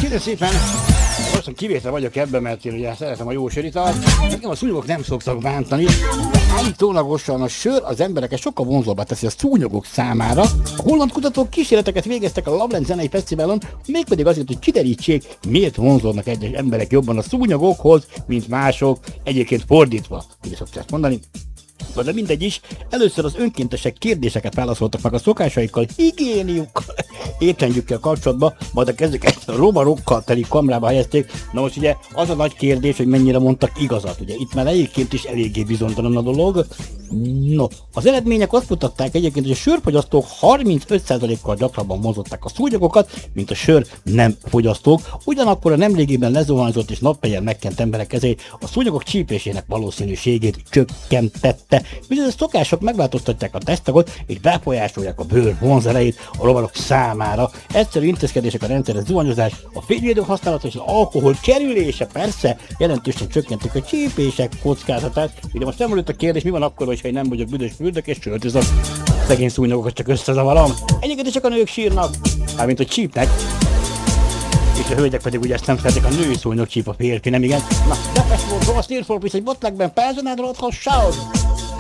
Kérem szépen, most kivétel vagyok ebben, mert én ugye szeretem a jó söritalt. Nekem a szúnyogok nem szoktak bántani. Állítólagosan a sör az embereket sokkal vonzóbbá teszi a szúnyogok számára. A holland kutatók kísérleteket végeztek a Loveland zenei fesztiválon, mégpedig azért, hogy kiderítsék, miért vonzódnak egyes emberek jobban a szúnyogokhoz, mint mások, egyébként fordítva. Így szokták ezt mondani. De mindegy is, először az önkéntesek kérdéseket válaszoltak meg a szokásaikkal, higiéniukkal, étrendjükkel kapcsolatban, majd a kezüket rovarokkal teli kamrába helyezték. Na most ugye az a nagy kérdés, hogy mennyire mondtak igazat, ugye itt már egyébként is eléggé bizonytalan a dolog. No, az eredmények azt mutatták egyébként, hogy a sörfogyasztók 35%-kal gyakrabban vonzották a szúnyogokat, mint a sör nem fogyasztók. Ugyanakkor a nemrégiben lezuhanyzott és napfejjel megkent emberek ezért a szúnyogok csípésének valószínűségét csökkentette. Bizonyos szokások megváltoztatják a tesztagot és befolyásolják a bőr vonzerejét a rovarok számára. Egyszerű intézkedések, a rendszeres zuhanyozás, a fényvédő használata és az alkohol kerülése persze jelentősen csökkentik a csípések kockázatát. Ugye most nem volt a kérdés, mi van akkor, hogyha én nem vagyok büdös fürdök és sört iszok. Szegény szúnyogokat csak összezavarom. Egyébként csak a nők sírnak, mármint hogy csípnek. És a hölgyek pedig ugye ezt nem szeretik, a női szúnyog csíp, a férfi nem igen. Na, de ez volt a Steer for Peace, egy botlekben, personál, shout!